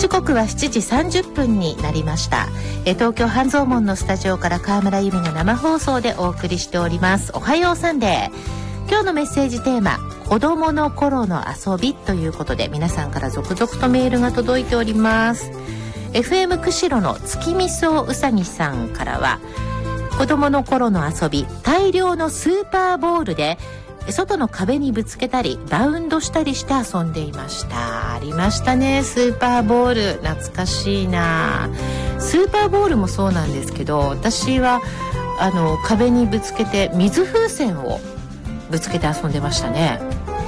時刻は7時30分になりました。東京半蔵門のスタジオから川村由美が生放送でお送りしております。おはようサンデー。今日のメッセージテーマ、子供の頃の遊びということで、皆さんから続々とメールが届いております。FM 釧路の月見草うさぎさんからは、子供の頃の遊び、大量のスーパーボールで外の壁にぶつけたりバウンドしたりして遊んでいました。ありましたね、スーパーボール。懐かしいな。スーパーボールもそうなんですけど、私は壁にぶつけて水風船をぶつけて遊んでましたね。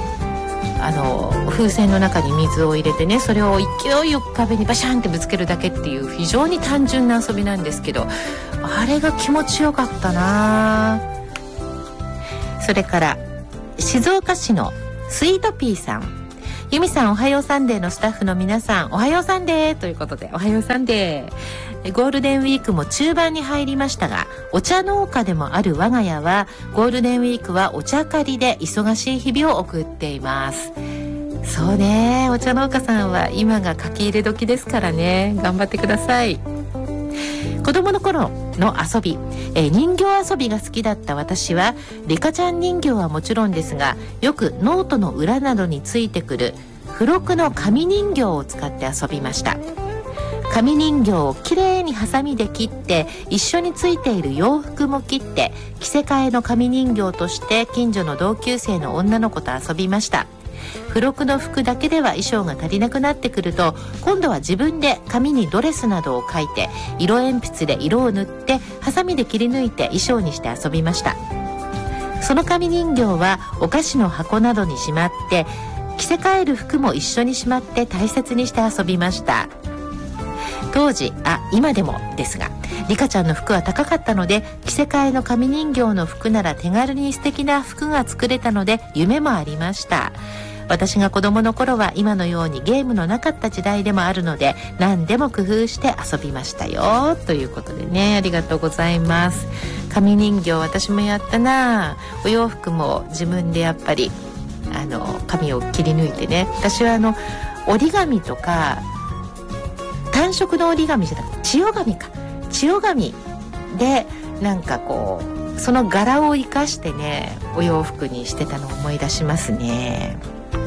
風船の中に水を入れてね、それを勢いよく壁にバシャンってぶつけるだけっていう非常に単純な遊びなんですけど、あれが気持ちよかったな。それから静岡市のスイートピーさん、由美さん、おはようサンデーのスタッフの皆さん、おはようサンデーということで、おはようサンデー。ゴールデンウィークも中盤に入りましたが、お茶農家でもある我が家はゴールデンウィークはお茶刈りで忙しい日々を送っています。そうね、お茶農家さんは今が書き入れ時ですからね、頑張ってください。子供の頃の遊び、人形遊びが好きだった私はリカちゃん人形はもちろんですが、よくノートの裏などについてくる付録の紙人形を使って遊びました。紙人形をきれいにハサミで切って、一緒についている洋服も切って着せ替えの紙人形として近所の同級生の女の子と遊びました。付録の服だけでは衣装が足りなくなってくると、今度は自分で紙にドレスなどを描いて、色鉛筆で色を塗ってハサミで切り抜いて衣装にして遊びました。その紙人形はお菓子の箱などにしまって、着せ替える服も一緒にしまって大切にして遊びました。当時、今でもですが、リカちゃんの服は高かったので、着せ替えの紙人形の服なら手軽に素敵な服が作れたので夢もありました。私が子供の頃は今のようにゲームのなかった時代でもあるので、何でも工夫して遊びましたよ、ということでね、ありがとうございます。紙人形私もやったな。お洋服も自分でやっぱり紙を切り抜いてね、私は折り紙とか単色の折り紙じゃなくて千代紙でなんかこうその柄を生かしてね、お洋服にしてたのを思い出しますね。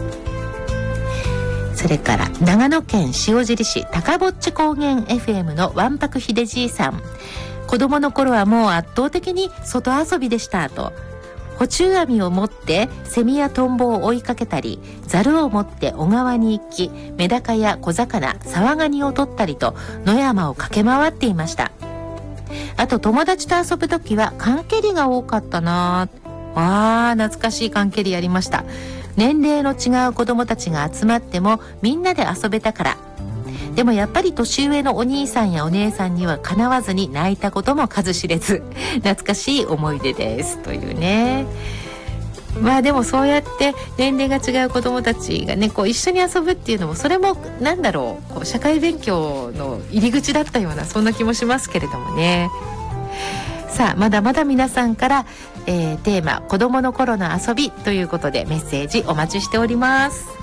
それから長野県塩尻市高ぼっち高原 FM のわんぱくひでじいさん、子供の頃はもう圧倒的に外遊びでしたと。捕虫網を持ってセミやトンボを追いかけたり、ザルを持って小川に行き、メダカや小魚、サワガニを取ったりと野山を駆け回っていました。あと友達と遊ぶときは缶蹴りが多かったな。懐かしい缶蹴りやりました。年齢の違う子供たちが集まってもみんなで遊べたから。でもやっぱり年上のお兄さんやお姉さんにはかなわずに泣いたことも数知れず、懐かしい思い出ですというね。でもそうやって年齢が違う子供たちがね、こう一緒に遊ぶっていうのも、それもこう社会勉強の入り口だったような、そんな気もしますけれどもね。さあ、まだまだ皆さんから、テーマ子供の頃の遊びということでメッセージお待ちしております。